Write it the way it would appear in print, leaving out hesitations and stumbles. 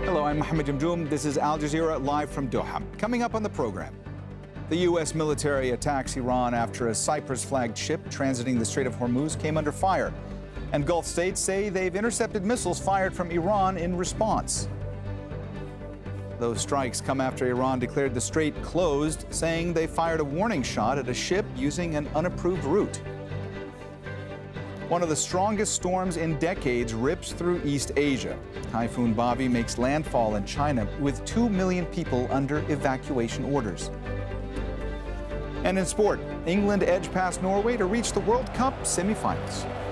Hello, I'm Mohammed Jamjoom. This is Al Jazeera live from Doha. Coming up on the program, the U.S. military attacks Iran after a Cyprus-flagged ship transiting the Strait of Hormuz came under fire. And Gulf states say they've intercepted missiles fired from Iran in response. Those strikes come after Iran declared the strait closed, saying they fired a warning shot at a ship using an unapproved route. One of the strongest storms in decades rips through East Asia. Typhoon Bobby makes landfall in China with 2 million people under evacuation orders. And in sport, England edged past Norway to reach the World Cup semifinals.